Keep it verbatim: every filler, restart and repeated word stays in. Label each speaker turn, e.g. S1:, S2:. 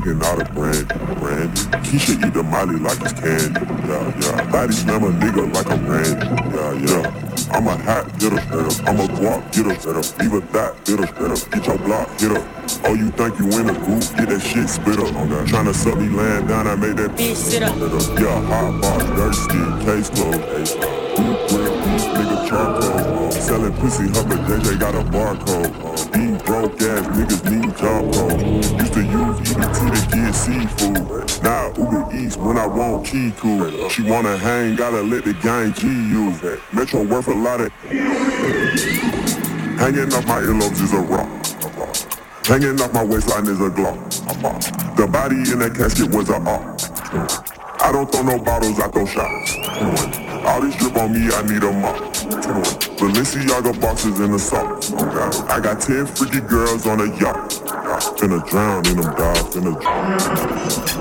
S1: drinking out of brandy, brandy. Keisha eat the molly like it's candy, yeah, yeah. Body slam a nigga like a Randy, yeah, yeah. I'm a hat hitter, I'm a guap getter, leave a dot hitter, get your block hitter. Oh, you think you in a group, get that shit spit up. Okay. Tryna suck me laying down, I made that bitch sit up. Yeah, hot box, dirty stick, case closed. Boot grip, nigga charcoal. Selling pussy, Hubba J J got a barcode. These broke ass niggas need job code. Used to use E B T to get seafood. Now Uber Eats when I want Kiku. She wanna hang, gotta let the gang G use. Metro worth a lot of. Hanging off my earlobes is a rock. Hanging off my waistline is a glock. The body in that casket was a art. I don't throw no bottles, I throw shots. All this drip on me, I need a mop. Balenciaga boxes in the socks. I got ten freaky girls on a yacht. Finna drown in them, dog. Finna drown.